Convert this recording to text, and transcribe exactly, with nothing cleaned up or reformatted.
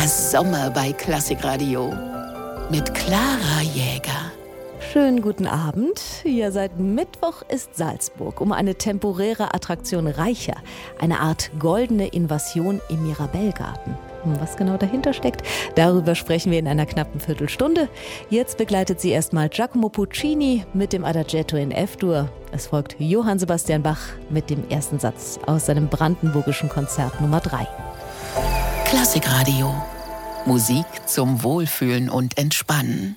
Sommer bei Klassikradio mit Clara Jäger. Schönen guten Abend. Ja, seit Mittwoch ist Salzburg um eine temporäre Attraktion reicher. Eine Art goldene Invasion im Mirabellgarten. Was genau dahinter steckt, darüber sprechen wir in einer knappen Viertelstunde. Jetzt begleitet sie erstmal Giacomo Puccini mit dem Adagietto in F-Dur. Es folgt Johann Sebastian Bach mit dem ersten Satz aus seinem brandenburgischen Konzert Nummer drei. Klassikradio. Musik zum Wohlfühlen und Entspannen.